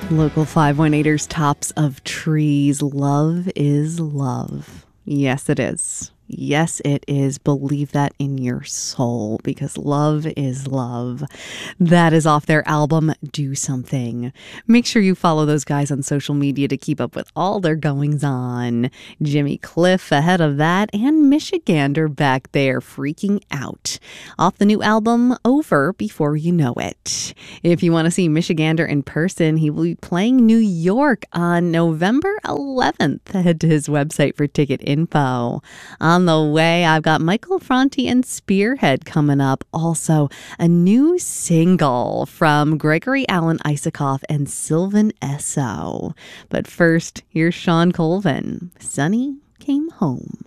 Local 518ers, Tops of Trees. Love is love. Yes, it is. Yes, it is. Believe that in your soul, because love is love. That is off their album, Do Something. Make sure you follow those guys on social media to keep up with all their goings on. Jimmy Cliff ahead of that, and Michigander back there freaking out. Off the new album, Over Before You Know It. If you want to see Michigander in person, he will be playing New York on November 11th. Head to his website for ticket info. On the way, I've got Michael Franti and Spearhead coming up. Also, a new single from Gregory Alan Isakov and Sylvan Esso. But first, here's Shawn Colvin. Sonny Came Home.